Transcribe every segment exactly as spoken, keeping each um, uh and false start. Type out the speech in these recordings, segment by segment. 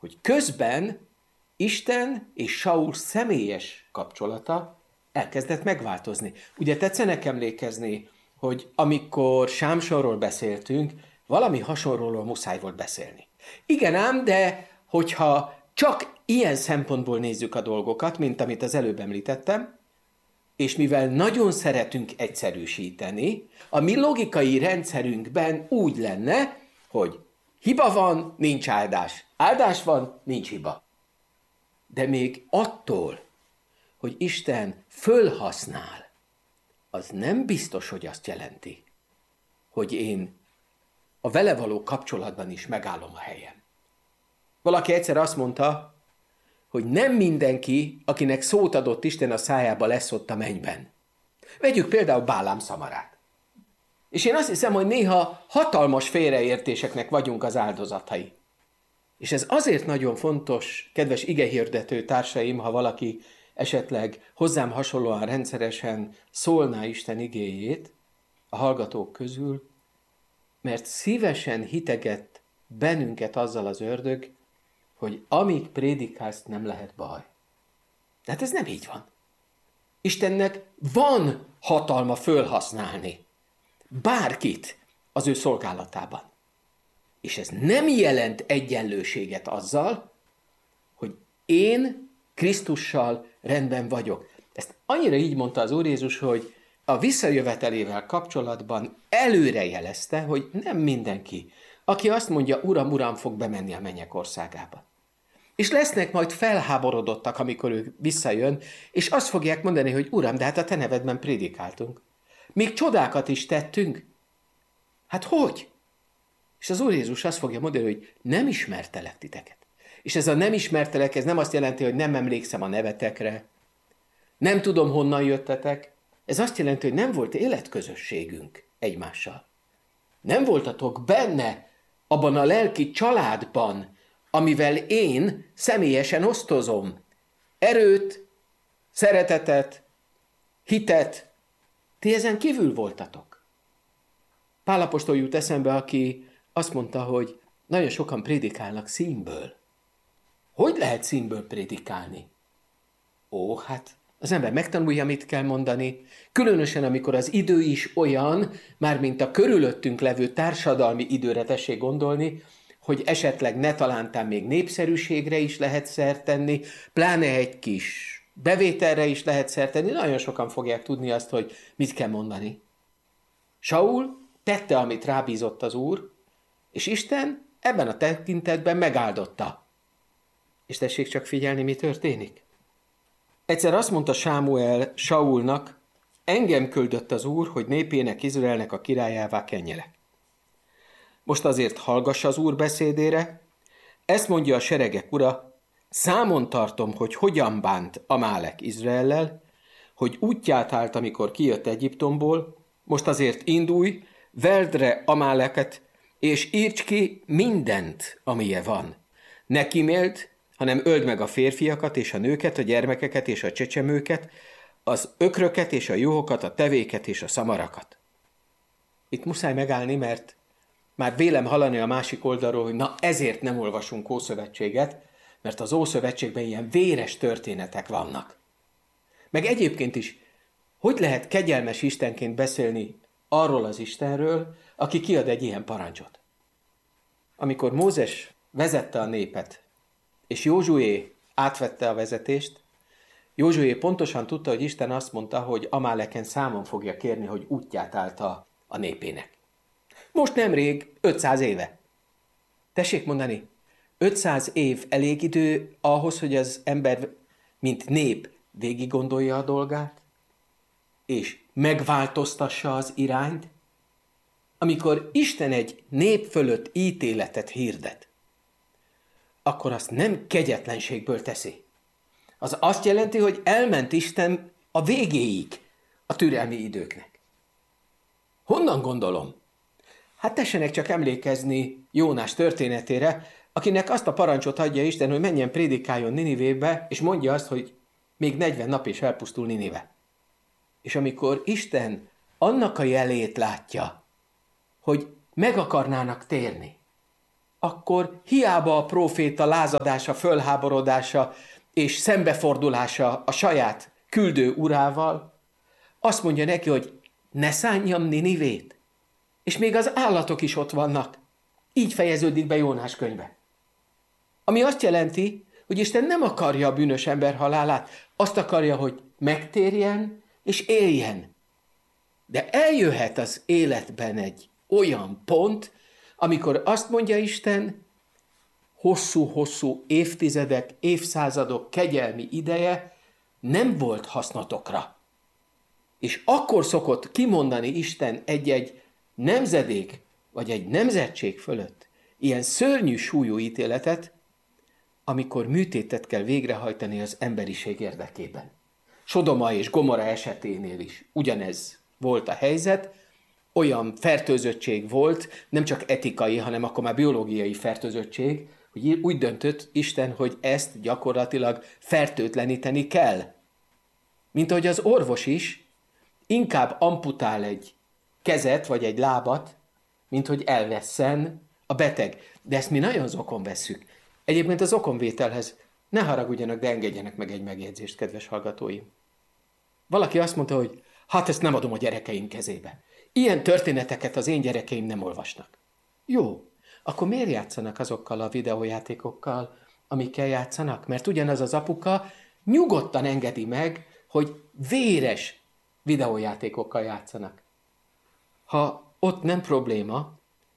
hogy közben Isten és Saul személyes kapcsolata elkezdett megváltozni. Ugye tetszenek emlékezni, hogy amikor Sámsonról beszéltünk, valami hasonlóról muszáj volt beszélni. Igen ám, de hogyha csak ilyen szempontból nézzük a dolgokat, mint amit az előbb említettem, és mivel nagyon szeretünk egyszerűsíteni, a mi logikai rendszerünkben úgy lenne, hogy hiba van, nincs áldás. Áldás van, nincs hiba. De még attól, hogy Isten fölhasznál, az nem biztos, hogy azt jelenti, hogy én a vele való kapcsolatban is megállom a helyem. Valaki egyszer azt mondta, hogy nem mindenki, akinek szót adott Isten a szájába, lesz ott a mennyben. Vegyük például Bálám szamarát. És én azt hiszem, hogy néha hatalmas félreértéseknek vagyunk az áldozatai. És ez azért nagyon fontos, kedves igehirdető társaim, ha valaki esetleg hozzám hasonlóan rendszeresen szólná Isten igéjét a hallgatók közül, mert szívesen hiteget bennünket azzal az ördög, hogy amíg prédikálsz, nem lehet baj. De hát ez nem így van. Istennek van hatalma fölhasználni bárkit az ő szolgálatában. És ez nem jelent egyenlőséget azzal, hogy én Krisztussal rendben vagyok. Ezt annyira így mondta az Úr Jézus, hogy a visszajövetelével kapcsolatban előrejelezte, hogy nem mindenki, aki azt mondja, Uram, Uram, fog bemenni a mennyek országába. És lesznek majd felháborodottak, amikor ő visszajön, és azt fogják mondani, hogy Uram, de hát a te nevedben prédikáltunk. Még csodákat is tettünk. Hát hogy? És az Úr Jézus azt fogja mondani, hogy nem ismertelek titeket. És ez a nem ismertelek, ez nem azt jelenti, hogy nem emlékszem a nevetekre, nem tudom, honnan jöttetek. Ez azt jelenti, hogy nem volt életközösségünk egymással. Nem voltatok benne abban a lelki családban, amivel én személyesen osztozom. Erőt, szeretetet, hitet, ti ezen kívül voltatok. Pál apostol jut eszembe, aki azt mondta, hogy nagyon sokan prédikálnak színből. Hogy lehet színből prédikálni? Ó, hát az ember megtanulja, mit kell mondani, különösen amikor az idő is olyan, mármint a körülöttünk levő társadalmi időre tessék gondolni, hogy esetleg ne talántán még népszerűségre is lehet szert tenni, pláne egy kis bevételre is lehet szert tenni, nagyon sokan fogják tudni azt, hogy mit kell mondani. Saul tette, amit rábízott az Úr, és Isten ebben a tekintetben megáldotta. És tessék csak figyelni, mi történik. Egyszer azt mondta Sámuel Saulnak, engem küldött az Úr, hogy népének, Izraelnek a királyává kenjelek. Most azért hallgass az Úr beszédére, ezt mondja a seregek ura, számon tartom, hogy hogyan bánt Amálek Izraellel, hogy útját állt, amikor kijött Egyiptomból, most azért indulj, verd re Amáleket, és írts ki mindent, amilyen van. Ne kiméld, hanem öld meg a férfiakat és a nőket, a gyermekeket és a csecsemőket, az ökröket és a juhokat, a tevéket és a szamarakat. Itt muszáj megállni, mert már vélem hallani a másik oldalról, hogy na ezért nem olvasunk Ószövetséget, mert az Ószövetségben ilyen véres történetek vannak. Meg egyébként is, hogy lehet kegyelmes Istenként beszélni arról az Istenről, aki kiad egy ilyen parancsot? Amikor Mózes vezette a népet, és Józsué átvette a vezetést, Józsué pontosan tudta, hogy Isten azt mondta, hogy Amáleken számon fogja kérni, hogy útját állta a népének. Most nemrég, ötszáz éve. Tessék mondani, ötszáz év elég idő ahhoz, hogy az ember, mint nép, végig gondolja a dolgát, és megváltoztassa az irányt? Amikor Isten egy nép fölött ítéletet hirdet, akkor azt nem kegyetlenségből teszi. Az azt jelenti, hogy elment Isten a végéig a türelmi időknek. Honnan gondolom? Hát tessenek csak emlékezni Jónás történetére, akinek azt a parancsot adja Isten, hogy menjen prédikáljon Ninivébe, és mondja azt, hogy még negyven nap és elpusztul Ninive. És amikor Isten annak a jelét látja, hogy meg akarnának térni, akkor hiába a próféta lázadása, fölháborodása és szembefordulása a saját küldő urával, azt mondja neki, hogy ne szánjam Ninivét, és még az állatok is ott vannak. Így fejeződik be Jónás könyve. Ami azt jelenti, hogy Isten nem akarja a bűnös ember halálát, azt akarja, hogy megtérjen és éljen. De eljöhet az életben egy olyan pont, amikor azt mondja Isten, hosszú-hosszú évtizedek, évszázadok kegyelmi ideje nem volt hasznotokra. És akkor szokott kimondani Isten egy-egy nemzedék, vagy egy nemzetség fölött ilyen szörnyű súlyú ítéletet, amikor műtétet kell végrehajtani az emberiség érdekében. Sodoma és Gomora eseténél is ugyanez volt a helyzet, olyan fertőzöttség volt, nem csak etikai, hanem akkor már biológiai fertőzöttség, hogy úgy döntött Isten, hogy ezt gyakorlatilag fertőtleníteni kell. Mint ahogy az orvos is inkább amputál egy kezet vagy egy lábat, mint hogy elvesszen a beteg. De ezt mi nagyon zokon vesszük. Egyébként az okonvételhez ne haragudjanak, de engedjenek meg egy megjegyzést, kedves hallgatóim. Valaki azt mondta, hogy hát ezt nem adom a gyerekeim kezébe. Ilyen történeteket az én gyerekeim nem olvasnak. Jó, akkor miért játszanak azokkal a videójátékokkal, amikkel játszanak? Mert ugyanaz az apuka nyugodtan engedi meg, hogy véres videójátékokkal játszanak. Ha ott nem probléma,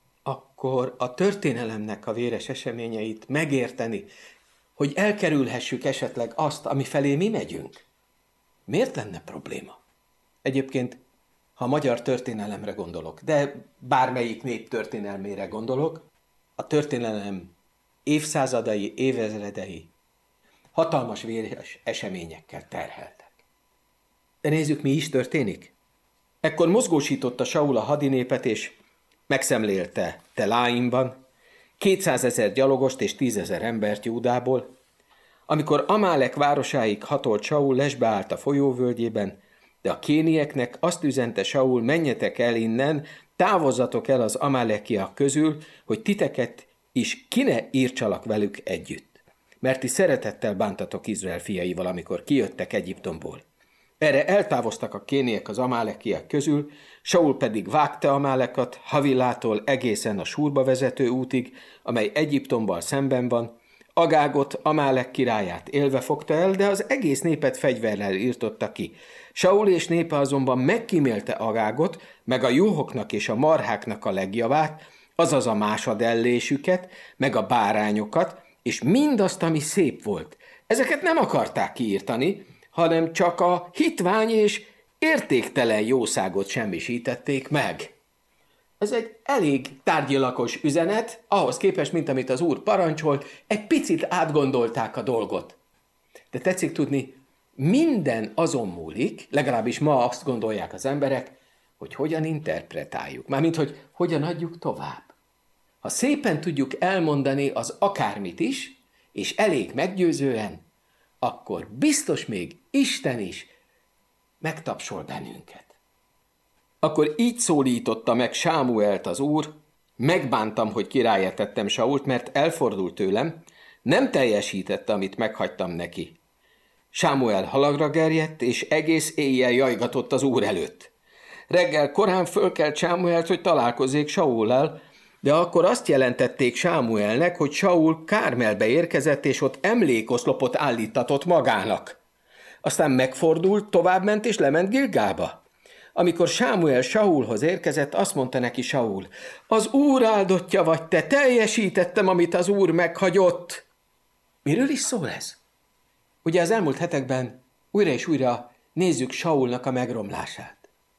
akkor a történelemnek a véres eseményeit megérteni, hogy elkerülhessük esetleg azt, ami felé mi megyünk. Miért lenne probléma? Egyébként, ha a magyar történelemre gondolok, de bármelyik nép történelmére gondolok, a történelem évszázadai, évezredei hatalmas véres eseményekkel terheltek. De nézzük, mi is történik. Ekkor mozgósította Saul a hadinépet, és megszemlélte Teláimban kétszázezer gyalogost és tízezer embert Júdából. Amikor Amálek városáig hatolt Saul, lesbe állt a folyóvölgyében, de a kénieknek azt üzente Saul, menjetek el innen, távozzatok el az amálekiak közül, hogy titeket is ki ne írtsalak velük együtt. Mert ti szeretettel bántatok Izrael fiaival, amikor kijöttek Egyiptomból. Erre eltávoztak a kéniek az amálekiak közül, Saul pedig vágta Amálekat Havilától egészen a Súrba vezető útig, amely Egyiptomban szemben van. Agágot, Amálek királyát élve fogta el, de az egész népet fegyverrel írtotta ki. Saul és népe azonban megkímélte Agágot, meg a juhoknak és a marháknak a legjavát, azaz a másadellésüket, meg a bárányokat, és mindazt, ami szép volt. Ezeket nem akarták kiírtani, hanem csak a hitvány és értéktelen jószágot semmisítették meg. Ez egy elég tárgyilagos üzenet, ahhoz képest, mint amit az Úr parancsolt, egy picit átgondolták a dolgot. De tetszik tudni, minden azon múlik, legalábbis ma azt gondolják az emberek, hogy hogyan interpretáljuk, mármint, hogy hogyan adjuk tovább. Ha szépen tudjuk elmondani az akármit is, és elég meggyőzően, akkor biztos még Isten is megtapsol bennünket. Akkor így szólította meg Sámuelt az Úr, megbántam, hogy királlyá tettem Sault, mert elfordult tőlem, nem teljesítette, amit meghagytam neki. Sámuel halagra gerjedt, és egész éjjel jajgatott az Úr előtt. Reggel korán fölkelt Sámuelt, hogy találkozzék Saullal, de akkor azt jelentették Sámuelnek, hogy Saul Kármelbe érkezett, és ott emlékoszlopot állítatott magának. Aztán megfordult, továbbment, és lement Gilgába. Amikor Sámuel Saulhoz érkezett, azt mondta neki Saul, az Úr áldottja vagy te, teljesítettem, amit az Úr meghagyott. Miről is szól ez? Ugye az elmúlt hetekben újra és újra nézzük Saulnak a megromlását.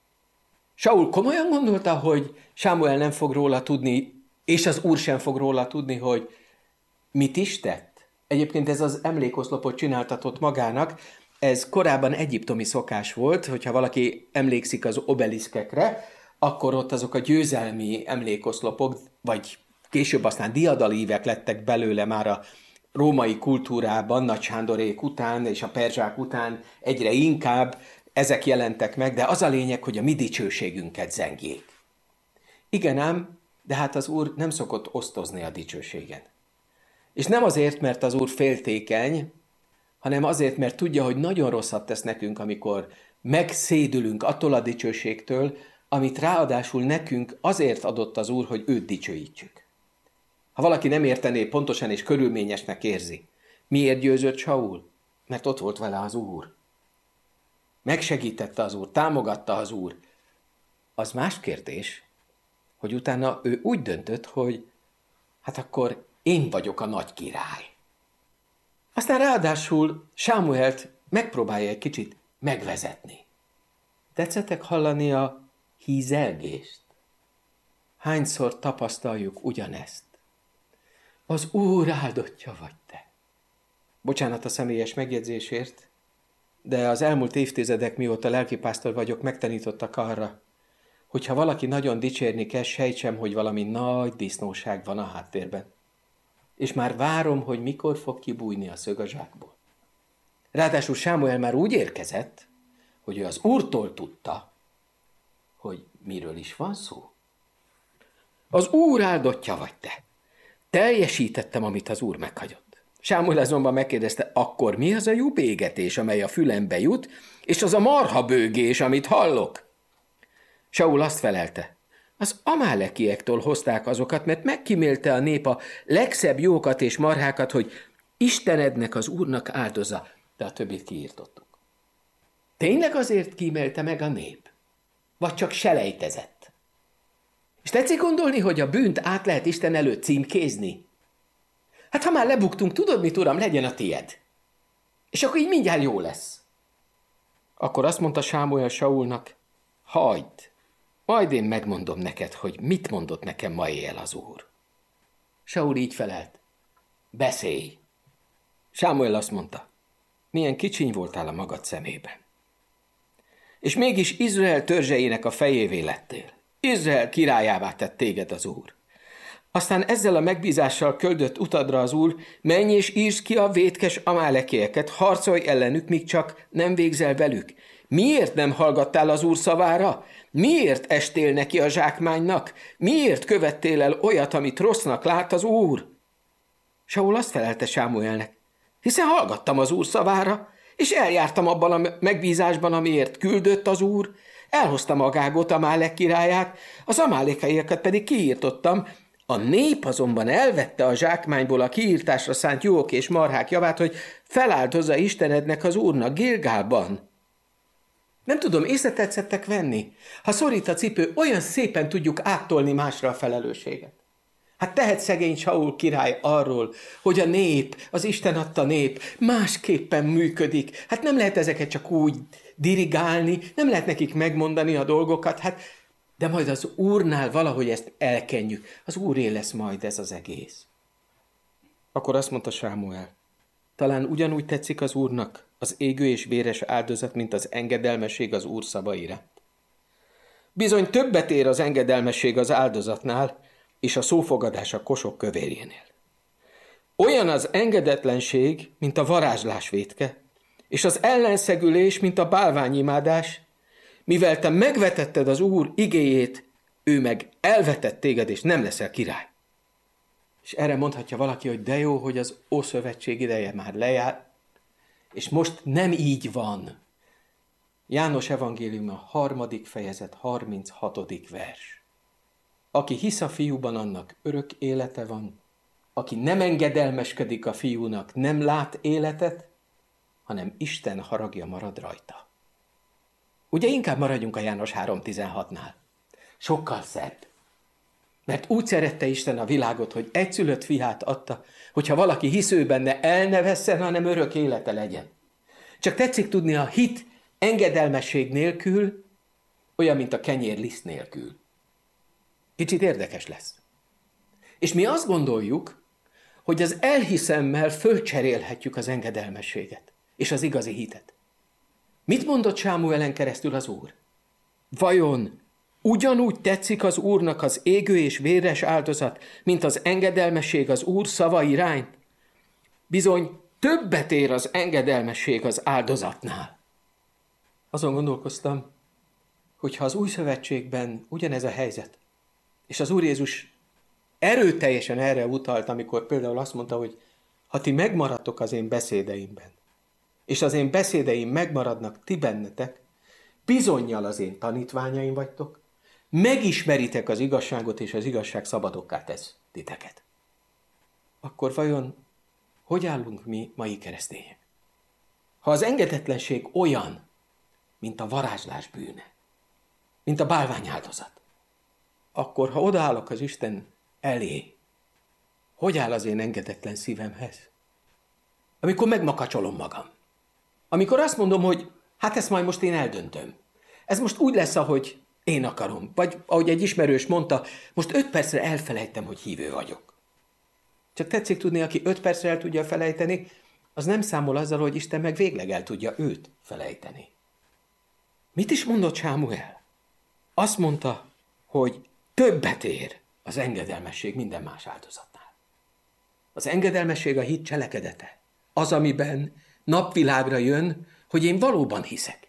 Saul komolyan gondolta, hogy Sámuel nem fog róla tudni, és az Úr sem fog róla tudni, hogy mit is tett. Egyébként ez az emlékoszlopot csináltatott magának, ez korábban egyiptomi szokás volt, hogyha valaki emlékszik az obeliszkekre, akkor ott azok a győzelmi emlékoszlopok, vagy később aztán diadalívek lettek belőle már a római kultúrában, Nagy Sándorék után és a perzsák után egyre inkább ezek jelentek meg, de az a lényeg, hogy a mi dicsőségünket zengjék. Igen ám, De hát az Úr nem szokott osztozni a dicsőségen. És nem azért, mert az Úr féltékeny, hanem azért, mert tudja, hogy nagyon rosszat tesz nekünk, amikor megszédülünk attól a dicsőségtől, amit ráadásul nekünk azért adott az Úr, hogy őt dicsőítsük. Ha valaki nem értené pontosan és körülményesnek érzi, miért győzött Saul? Mert ott volt vele az Úr. Megsegítette az Úr, támogatta az Úr. Az más kérdés, hogy utána ő úgy döntött, hogy hát akkor én vagyok a nagy király. Aztán ráadásul Sámuelt megpróbálja egy kicsit megvezetni. Tetszettek hallani a hízelgést? Hányszor tapasztaljuk ugyanezt? Az Úr áldottja vagy te. Bocsánat a személyes megjegyzésért, de az elmúlt évtizedek, mióta lelkipásztor vagyok, megtanítottak arra, hogy ha valaki nagyon dicsérni kell, sejtsem, hogy valami nagy disznóság van a háttérben. És már várom, hogy mikor fog kibújni a szög a zsákból. Ráadásul Sámuel már úgy érkezett, hogy ő az Úrtól tudta, hogy miről is van szó. Az Úr áldottja vagy te. Teljesítettem, amit az Úr meghagyott. Sámuel azonban megkérdezte, akkor mi az a jó bégetés, amely a fülembe jut, és az a marha bőgés, amit hallok? Saul azt felelte, az amálekiektől hozták azokat, mert megkímélte a nép a legszebb jókat és marhákat, hogy Istenednek, az Úrnak áldozza, de a többit kiírtottuk. Tényleg azért kímélte meg a nép? Vagy csak selejtezett? És tetszik gondolni, hogy a bűnt át lehet Isten előtt címkézni? Hát ha már lebuktunk, tudod mit, uram, legyen a tied. És akkor így mindjárt jó lesz. Akkor azt mondta Sámuel Saulnak, hagyd, majd én megmondom neked, hogy mit mondott nekem ma éjjel az Úr. Saul így felelt, beszélj. Sámuel azt mondta, milyen kicsiny voltál a magad szemében. És mégis Izrael törzseinek a fejévé lettél. Izrael királyává tett téged az Úr. Aztán ezzel a megbízással küldött utadra az Úr, menj és írd ki a vétkes amálekieket, harcolj ellenük, míg csak nem végzel velük. Miért nem hallgattál az Úr szavára? Miért estél neki a zsákmánynak? Miért követtél el olyat, amit rossznak lát az Úr? Saul azt felelte Sámuelnek, hiszen hallgattam az Úr szavára, és eljártam abban a megbízásban, amiért küldött az Úr, elhoztam Agágot, Amálek királyát, az amálékaiakat pedig kiírtottam, a nép azonban elvette a zsákmányból a kiírtásra szánt jók és marhák javát, hogy feláldozza Istenednek, az Úrnak Gilgálban. Nem tudom, észre tetszettek venni? Ha szorít a cipő, olyan szépen tudjuk áttolni másra a felelősséget. Hát tehet szegény Saul király arról, hogy a nép, az Isten adta nép másképpen működik. Hát nem lehet ezeket csak úgy dirigálni, nem lehet nekik megmondani a dolgokat, hát de majd az Úrnál valahogy ezt elkenjük. Az Úré lesz majd ez az egész. Akkor azt mondta Sámuel, talán ugyanúgy tetszik az Úrnak az égő és véres áldozat, mint az engedelmesség az Úr szavaira. Bizony többet ér az engedelmesség az áldozatnál, és a szófogadás a kosok kövérjénél. Olyan az engedetlenség, mint a varázslás vétke, és az ellenszegülés, mint a bálványimádás, mivel te megvetetted az Úr igéjét, ő meg elvetett téged, és nem leszel király. És erre mondhatja valaki, hogy de jó, hogy az Ószövetség ideje már lejár, és most nem így van. János evangélium a harmadik fejezet, harminchatodik vers. Aki hisz a fiúban, annak örök élete van, aki nem engedelmeskedik a fiúnak, nem lát életet, hanem Isten haragja marad rajta. Ugye inkább maradjunk a János három tizenhatnál. Sokkal szebb. Mert úgy szerette Isten a világot, hogy egyszülött fiát adta, hogyha valaki hisz ő benne, el ne vesszen, hanem örök élete legyen. Csak tetszik tudni, a hit engedelmesség nélkül olyan, mint a kenyér liszt nélkül. Kicsit érdekes lesz. És mi azt gondoljuk, hogy az elhiszemmel fölcserélhetjük az engedelmességet és az igazi hitet. Mit mondott Sámuelen keresztül az Úr? Vajon ugyanúgy tetszik az Úrnak az égő és véres áldozat, mint az engedelmesség az Úr szava iránt? Bizony többet ér az engedelmesség az áldozatnál. Azon gondolkoztam, hogy ha az új szövetségben ugyanez a helyzet, És az Úr Jézus erőteljesen erre utalt, amikor például azt mondta, hogy ha ti megmaradtok az én beszédeimben, és az én beszédeim megmaradnak ti bennetek, bizonnyal az én tanítványaim vagytok, megismeritek az igazságot, és az igazság szabadokká tesz titeket. Akkor vajon hogy állunk mi mai keresztények? Ha az engedetlenség olyan, mint a varázslás bűne, mint a bálványáldozat, akkor ha odaállok az Isten elé, hogy áll az én engedetlen szívemhez? Amikor megmakacsolom magam. Amikor azt mondom, hogy hát ezt majd most én eldöntöm. Ez most úgy lesz, ahogy én akarom. Vagy ahogy egy ismerős mondta, most öt percre elfelejtem, hogy hívő vagyok. Csak tetszik tudni, aki öt percre el tudja felejteni, az nem számol azzal, hogy Isten meg végleg el tudja őt felejteni. Mit is mondott Sámuel? Azt mondta, hogy többet ér az engedelmesség minden más áldozatnál. Az engedelmesség a hit cselekedete. Az, amiben napvilágra jön, hogy én valóban hiszek.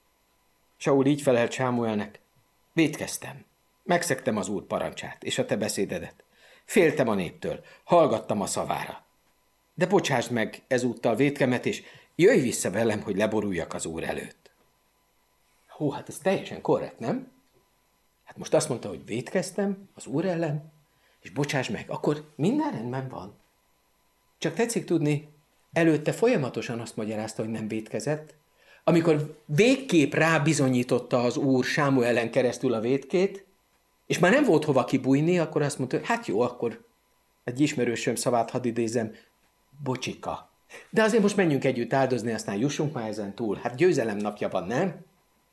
Saul így felelt Sámuelnek: vétkeztem, megszegtem az Úr parancsát és a te beszédedet. Féltem a néptől, hallgattam a szavára. De bocsásd meg ezúttal vétkemet, és jöjj vissza velem, hogy leboruljak az Úr előtt. Hú, hát ez teljesen korrekt, nem? Hát most azt mondta, hogy vétkeztem az Úr ellen, és bocsáss meg, akkor minden rendben van. Csak tetszik tudni, előtte folyamatosan azt magyarázta, hogy nem vétkezett, amikor végképp rábizonyította az Úr Sámuelen keresztül a vétkét, és már nem volt hova kibújni, akkor azt mondta, hogy hát jó, akkor egy ismerősöm szavát hadd idézem, bocsika. De azért most menjünk együtt áldozni, aztán jussunk már ezen túl. Hát győzelem napja van, nem?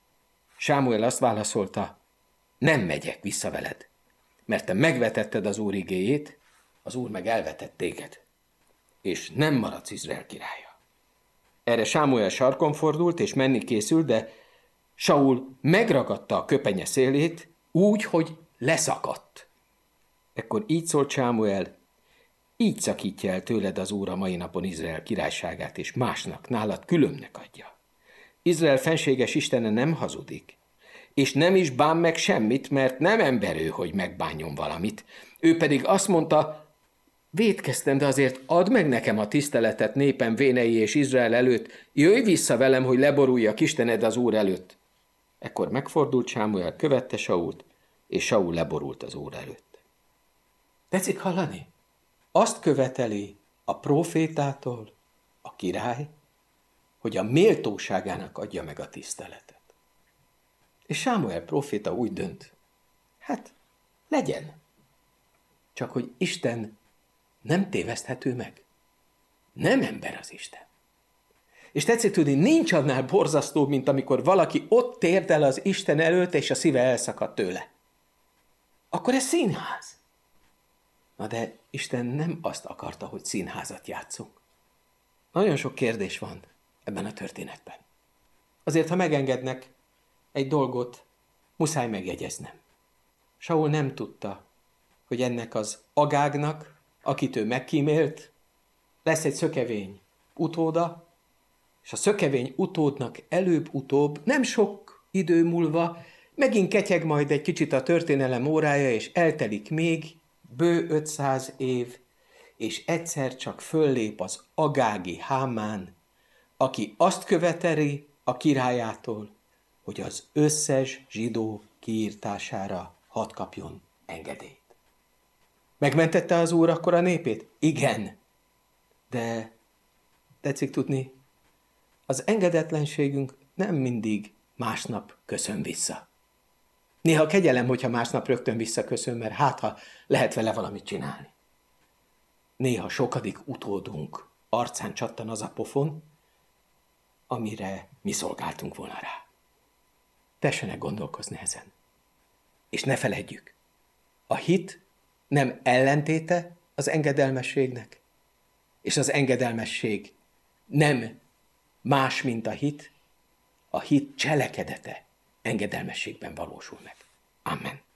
Sámuel azt válaszolta: nem megyek vissza veled, mert te megvetetted az Úr igéjét, az Úr meg elvetett téged, és nem maradsz Izrael királya. Erre Sámuel sarkon fordult, és menni készült, de Saul megragadta a köpenye szélét, úgy, hogy leszakadt. Ekkor így szólt Sámuel: így szakítja el tőled az Úr a mai napon Izrael királyságát, és másnak, nálad különbnek adja. Izrael fenséges Istene nem hazudik, és nem is bán meg semmit, mert nem ember ő, hogy megbánjon valamit. Ő pedig azt mondta: vétkeztem, de azért add meg nekem a tiszteletet népem vénei és Izrael előtt, jöjj vissza velem, hogy leboruljak Istened az Úr előtt. Ekkor megfordult Sámuel, követte Sault, és Saul leborult az Úr előtt. Tetszik hallani? Azt követeli a prófétától a király, hogy a méltóságának adja meg a tiszteletet. És Sámuel próféta úgy dönt, hát legyen. Csak hogy Isten nem téveszthető meg. Nem ember az Isten. És tetszik tudni, nincs annál borzasztóbb, mint amikor valaki ott térdel az Isten előtt, és a szíve elszakad tőle. Akkor ez színház. Na de Isten nem azt akarta, hogy színházat játszunk. Nagyon sok kérdés van ebben a történetben. Azért, ha megengednek, egy dolgot muszáj megjegyeznem. Saul nem tudta, hogy ennek az Agágnak, akit ő megkímélt, lesz egy szökevény utóda, és a szökevény utódnak előbb-utóbb, nem sok idő múlva, megint ketyeg majd egy kicsit a történelem órája, és eltelik még bő ötszáz év, és egyszer csak föllép az agági Hámán, aki azt követeli a királyától, hogy az összes zsidó kiírtására hadd kapjon engedélyt. Megmentette az Úr akkor a népét? Igen. De tetszik tudni, az engedetlenségünk nem mindig másnap köszön vissza. Néha kegyelem, hogyha másnap rögtön visszaköszön, mert hát, ha lehet vele valamit csinálni. Néha sokadik utódunk arcán csattan az a pofon, amire mi szolgáltunk volna rá. Tessenek gondolkozni ezen. És ne feledjük, a hit nem ellentéte az engedelmességnek, és az engedelmesség nem más, mint a hit, a hit cselekedete engedelmességben valósul meg. Amen.